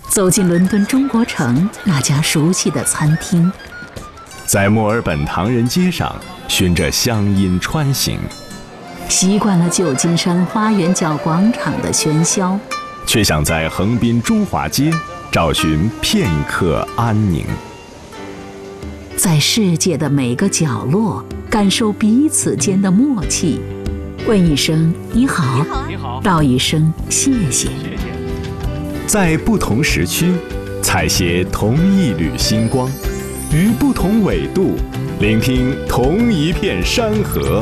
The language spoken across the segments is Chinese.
走进伦敦中国城那家熟悉的餐厅， 在墨尔本唐人街上循着乡音穿行， 习惯了旧金山花园角广场的喧嚣， 却想在横滨中华街找寻片刻安宁。 在世界的每个角落感受彼此间的默契，问一声你好， 你好， 道一声谢谢。 在不同时区采撷同一缕星光，于不同纬度聆听同一片山河。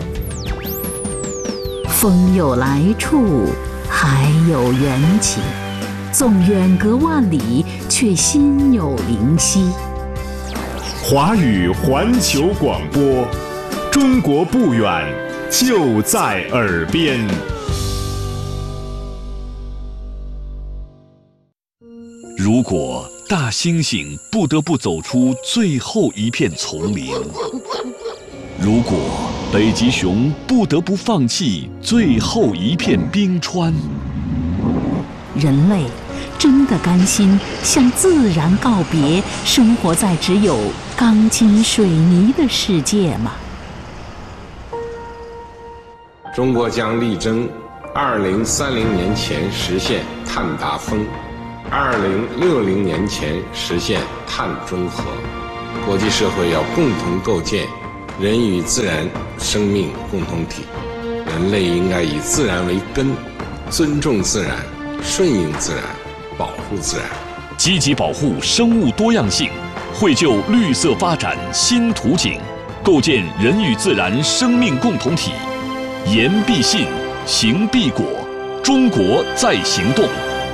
风有来处，海有缘起，纵远隔万里，却心有灵犀。 华语环球广播，中国不远，就在耳边。 如果大猩猩不得不走出最后一片丛林，如果北极熊不得不放弃最后一片冰川， 人类真的甘心向自然告别，生活在只有钢筋水泥的世界吗？ 中国将力争2030年前实现碳达峰，2060年前实现碳中和。国际社会要共同构建人与自然生命共同体，人类应该以自然为根，尊重自然，顺应自然，保护自然， 积极保护生物多样性，绘就绿色发展新图景，构建人与自然生命共同体。言必信，行必果，中国在行动。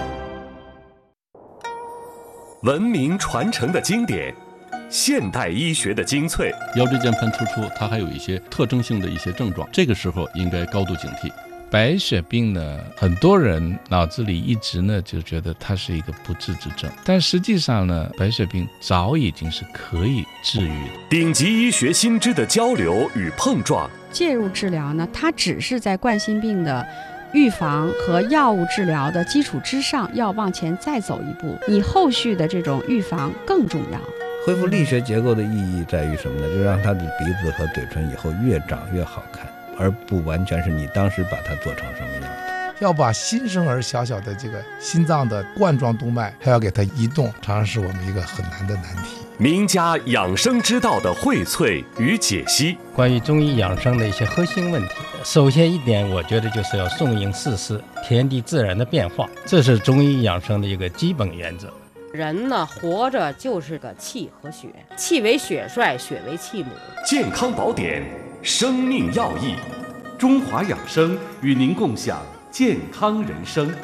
文明传承的经典，现代医学的精粹。 腰椎间盘突出，它还有一些特征性的一些症状，这个时候应该高度警惕。白血病呢，很多人脑子里一直呢就觉得它是一个不治之症，但实际上呢，白血病早已经是可以治愈的。 顶级医学新知的交流与碰撞， 介入治疗呢，它只是在冠心病的预防和药物治疗的基础之上，要往前再走一步，你后续的这种预防更重要。 恢复力学结构的意义在于什么呢？就让他的鼻子和嘴唇以后越长越好看，而不完全是你当时把它做成什么样的。 要把新生儿小小的这个心脏的冠状动脉还要给它移动，常常是我们一个很难的难题。 名家养生之道的荟萃与解析， 关于中医养生的一些核心问题，首先一点，我觉得就是要顺应四时，天地自然的变化，这是中医养生的一个基本原则。 人呢，活着就是个气和血，气为血帅，血为气母。 健康宝典，生命要义，中华养生与您共享健康人生。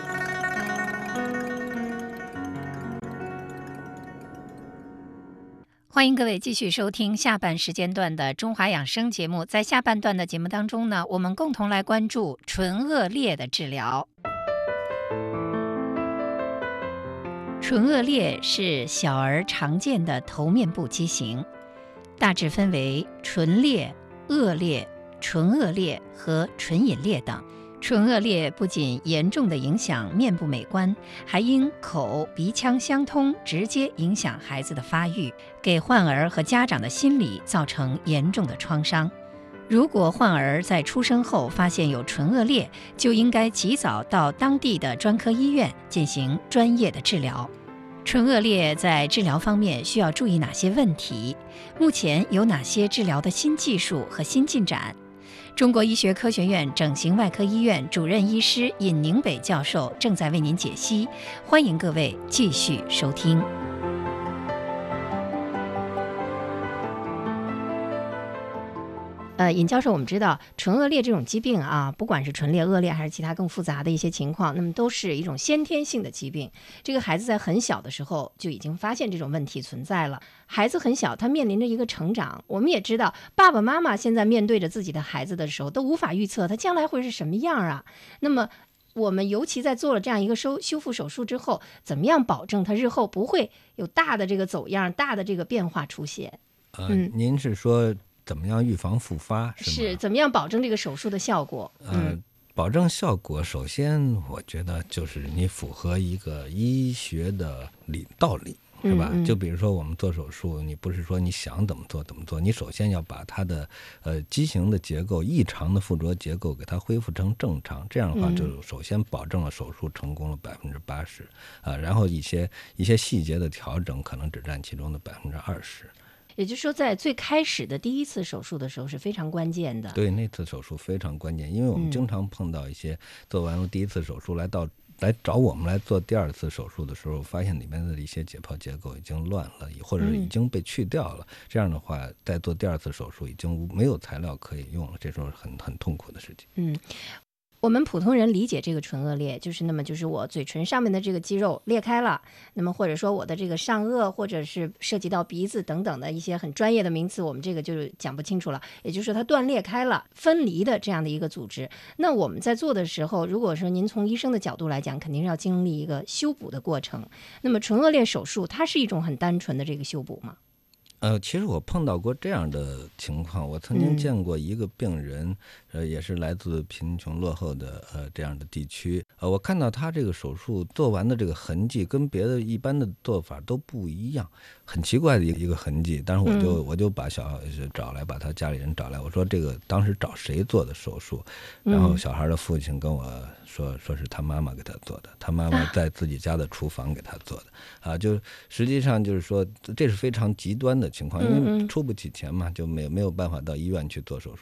欢迎各位继续收听下半时间段的中华养生节目。在下半段的节目当中呢，我们共同来关注唇腭裂的治疗。唇腭裂是小儿常见的头面部畸形，大致分为唇裂、腭裂、唇腭裂和唇隐裂等。唇腭裂不仅严重地影响面部美观，还因口鼻腔相通，直接影响孩子的发育，给患儿和家长的心理造成严重的创伤。如果患儿在出生后发现有唇腭裂，就应该及早到当地的专科医院进行专业的治疗。唇腭裂在治疗方面需要注意哪些问题？目前有哪些治疗的新技术和新进展？中国医学科学院整形外科医院主任医师尹宁北教授正在为您解析，欢迎各位继续收听。尹教授，我们知道唇腭裂这种疾病啊，不管是唇裂、腭裂还是其他更复杂的一些情况，那么都是一种先天性的疾病。这个孩子在很小的时候就已经发现这种问题存在了。孩子很小，他面临着一个成长。我们也知道，爸爸妈妈现在面对着自己的孩子的时候，都无法预测他将来会是什么样啊。那么我们尤其在做了这样一个修复手术之后，怎么样保证他日后不会有大的这个走样、大的这个变化出现？ 您是说怎么样预防复发？是怎么样保证这个手术的效果？ 保证效果，首先我觉得就是你符合一个医学的道理。是吧？就比如说我们做手术，你不是说你想怎么做怎么做，你首先要把它的畸形的结构、异常的附着结构给它恢复成正常，这样的话就首先保证了手术成功了80%然后一些细节的调整可能只占其中的20%。 也就是说，在最开始的第一次手术的时候是非常关键的。 对，那次手术非常关键，因为我们经常碰到一些做完了第一次手术来找我们来做第二次手术的时候，发现里面的一些解剖结构已经乱了，或者已经被去掉了。这样的话，在做第二次手术已经没有材料可以用了，这时候很痛苦的事情。 我们普通人理解这个唇腭裂，就是我嘴唇上面的这个肌肉裂开了，那么或者说我的这个上颚，或者是涉及到鼻子等等的一些很专业的名词，我们这个就讲不清楚了。也就是说它断裂开了，分离的这样的一个组织。那我们在做的时候，如果说您从医生的角度来讲，肯定是要经历一个修补的过程。那么唇腭裂手术，它是一种很单纯的这个修补吗？ 其实我碰到过这样的情况，我曾经见过一个病人，也是来自贫穷落后的这样的地区，我看到他这个手术做完的这个痕迹跟别的一般的做法都不一样，很奇怪的一个痕迹。当时我就把把他家里人找来，我说这个当时找谁做的手术？然后小孩的父亲跟我说是他妈妈给他做的，他妈妈在自己家的厨房给他做的就实际上就是说这是非常极端的情况，因为出不起钱嘛，就没有办法到医院去做手术。